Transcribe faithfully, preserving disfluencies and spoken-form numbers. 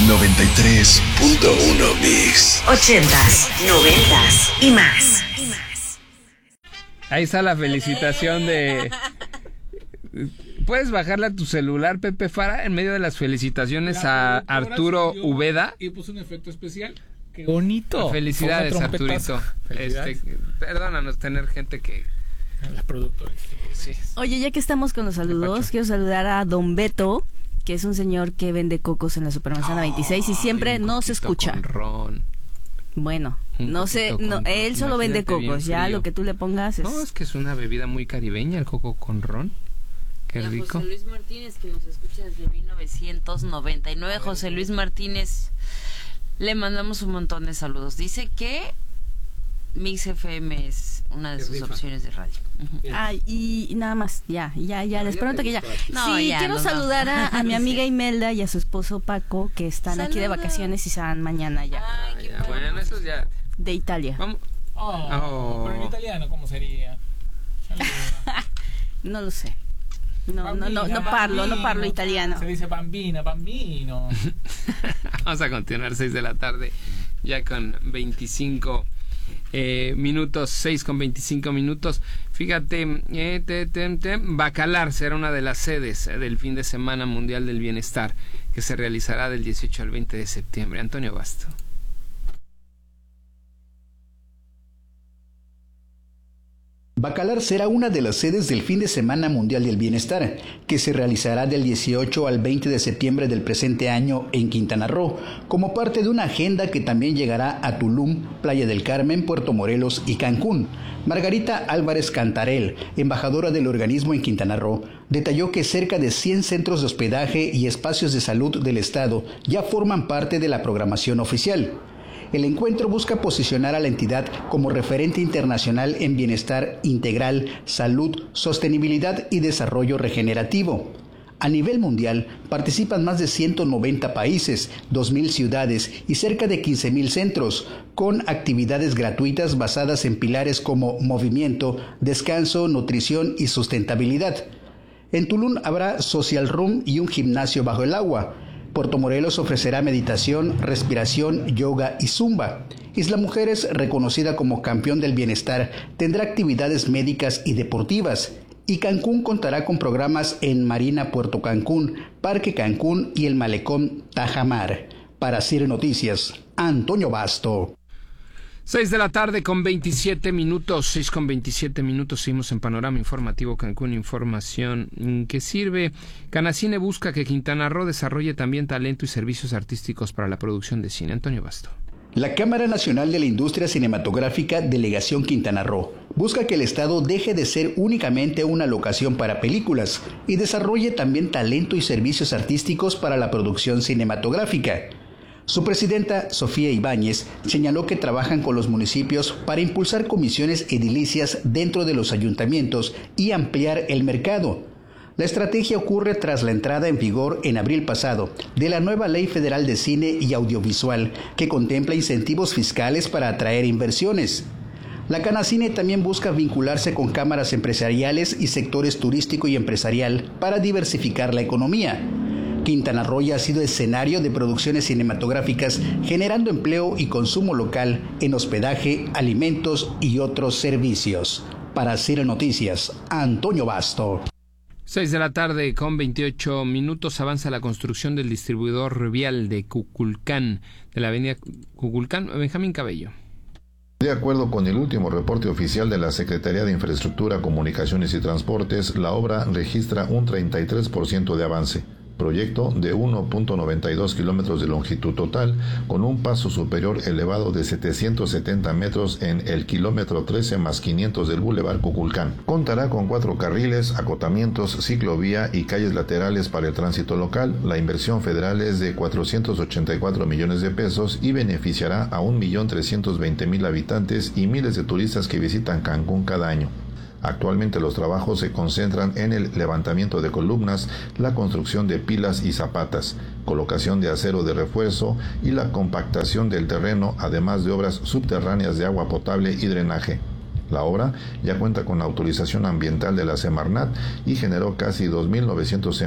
noventa y tres punto uno Mix. Ochentas, noventas y más. Ahí está la felicitación de... ¿Puedes bajarla a tu celular, Pepe Fara, en medio de las felicitaciones a Arturo Ubeda? Y puso un efecto especial. ¡Qué bonito! Felicidades, Arturito. Este, perdónanos tener gente que... La productora. Sí. Oye, ya que estamos con los saludos, quiero saludar a Don Beto, que es un señor que vende cocos en la Supermanzana veintiséis y siempre nos escucha. Con ron. Bueno, Un no sé, coquito no, con él ron. solo vende Imagínate cocos, bien ya frío. lo que tú le pongas es... No, es que es una bebida muy caribeña, el coco con ron. Qué Y a rico. José Luis Martínez, que nos escucha desde mil novecientos noventa y nueve. José Luis Martínez, le mandamos un montón de saludos. Dice que Mix F M es una de Es sus rifa. opciones de radio. Ujú. Ay, y, y nada más, ya, ya, ya, les prometo que ya. No, sí, ya, quiero no, no. saludar a, a mi amiga Imelda y a su esposo Paco, que están aquí de Saludos. vacaciones y se van mañana ya, Ay, qué Ya, bueno. bueno, eso ya... de Italia. Vamos. Oh, Oh. Pero en italiano, ¿cómo sería? Saluda. No lo sé. No, no, no, no Bambina, parlo, no bambino. parlo italiano. Se dice bambina, bambino. Vamos a continuar, seis de la tarde, ya con veinticinco eh, minutos, seis con veinticinco minutos. Fíjate, eh, te, te, te, Bacalar será una de las sedes eh, del fin de semana mundial del bienestar, que se realizará del dieciocho al veinte de septiembre. Antonio Basto. Bacalar será una de las sedes del Fin de Semana Mundial del Bienestar, que se realizará del dieciocho al veinte de septiembre del presente año en Quintana Roo, como parte de una agenda que también llegará a Tulum, Playa del Carmen, Puerto Morelos y Cancún. Margarita Álvarez Cantarell, embajadora del organismo en Quintana Roo, detalló que cerca de cien centros de hospedaje y espacios de salud del estado ya forman parte de la programación oficial. El encuentro busca posicionar a la entidad como referente internacional en bienestar integral, salud, sostenibilidad y desarrollo regenerativo. A nivel mundial, participan más de ciento noventa países, dos mil ciudades y cerca de quince mil centros, con actividades gratuitas basadas en pilares como movimiento, descanso, nutrición y sustentabilidad. En Tulum habrá social room y un gimnasio bajo el agua. Puerto Morelos ofrecerá meditación, respiración, yoga y zumba. Isla Mujeres, reconocida como campeón del bienestar, tendrá actividades médicas y deportivas. Y Cancún contará con programas en Marina Puerto Cancún, Parque Cancún y el Malecón Tajamar. Para Cire Noticias, Antonio Basto. seis de la tarde con veintisiete minutos, seis con veintisiete minutos, seguimos en Panorama Informativo Cancún, información que sirve. Canacine busca que Quintana Roo desarrolle también talento y servicios artísticos para la producción de cine. Antonio Basto. La Cámara Nacional de la Industria Cinematográfica, Delegación Quintana Roo, busca que el Estado deje de ser únicamente una locación para películas y desarrolle también talento y servicios artísticos para la producción cinematográfica. Su presidenta, Sofía Ibáñez, señaló que trabajan con los municipios para impulsar comisiones edilicias dentro de los ayuntamientos y ampliar el mercado. La estrategia ocurre tras la entrada en vigor en abril pasado de la nueva Ley Federal de Cine y Audiovisual, que contempla incentivos fiscales para atraer inversiones. La Canacine también busca vincularse con cámaras empresariales y sectores turístico y empresarial para diversificar la economía. Quintana Roo ya ha sido escenario de producciones cinematográficas, generando empleo y consumo local en hospedaje, alimentos y otros servicios. Para Cire Noticias, Antonio Basto. seis de la tarde con veintiocho minutos, avanza la construcción del distribuidor vial de Cuculcán, de la avenida Cuculcán. Benjamín Cabello. De acuerdo con el último reporte oficial de la Secretaría de Infraestructura, Comunicaciones y Transportes, la obra registra un treinta y tres por ciento de avance. Proyecto de uno punto noventa y dos kilómetros de longitud total, con un paso superior elevado de setecientos setenta metros en el kilómetro trece más quinientos del Boulevard Cuculcán. Contará con cuatro carriles, acotamientos, ciclovía y calles laterales para el tránsito local. La inversión federal es de cuatrocientos ochenta y cuatro millones de pesos y beneficiará a un millón trescientos veinte mil habitantes y miles de turistas que visitan Cancún cada año. Actualmente los trabajos se concentran en el levantamiento de columnas, la construcción de pilas y zapatas, colocación de acero de refuerzo y la compactación del terreno, además de obras subterráneas de agua potable y drenaje. La obra ya cuenta con autorización ambiental de la Semarnat y generó casi dos mil novecientos